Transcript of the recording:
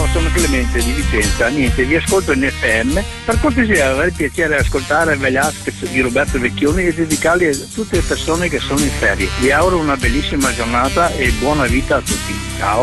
Ciao, sono Clemente di Vicenza. Niente, vi ascolto in FM. Per cortesia avrei il piacere di ascoltare Vegliasquez di Roberto Vecchioni e dedicarli a tutte le persone che sono in ferie. Vi auguro una bellissima giornata e buona vita a tutti. Ciao.